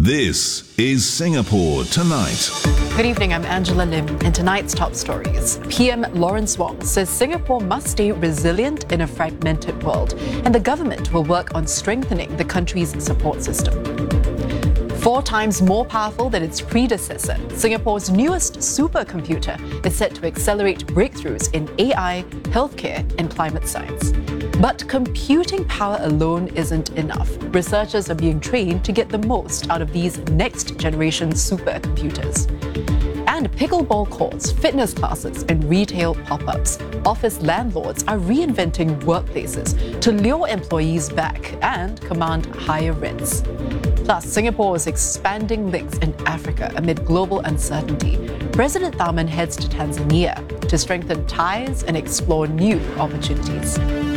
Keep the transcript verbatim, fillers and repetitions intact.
This is Singapore Tonight. Good evening, I'm Angela Lim. In tonight's top stories, P M Lawrence Wong says Singapore must stay resilient in a fragmented world, and the government will work on strengthening the country's support system. Four times more powerful than its predecessor, Singapore's newest supercomputer is set to accelerate breakthroughs in A I, healthcare, and climate science. But computing power alone isn't enough. Researchers are being trained to get the most out of these next-generation supercomputers. And pickleball courts, fitness classes, and retail pop-ups. Office landlords are reinventing workplaces to lure employees back and command higher rents. Plus, Singapore is expanding links in Africa amid global uncertainty. President Tharman heads to Tanzania to strengthen ties and explore new opportunities.